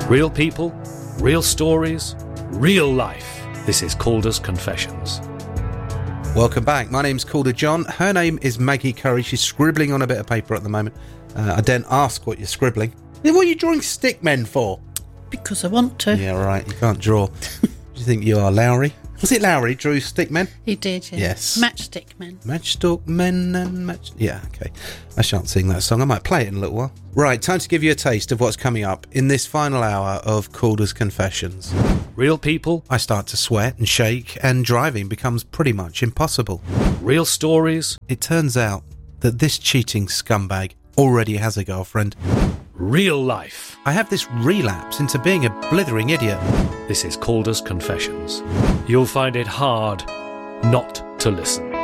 Real people, real stories, real life. This is Calder's Confessions. Welcome back. My name's Calder John. Her name is Maggie Curry. She's scribbling on a bit of paper at the moment. I daren't ask what you're scribbling. What are you drawing stick men for? Because I want to. Yeah, right. You can't draw. Do you think you are Lowry? Was it Lowry drew stick men? He did, yeah. Yes. Matchstick men. Matchstick men and match... Yeah, okay. I shan't sing that song. I might play it in a little while. Right, time to give you a taste of what's coming up in this final hour of Calder's Confessions. Real people, I start to sweat and shake, and driving becomes pretty much impossible. real stories, It turns out that this cheating scumbag already has a girlfriend. real life. I have this relapse into being a blithering idiot. This is Calder's Confessions. You'll find it hard not to listen.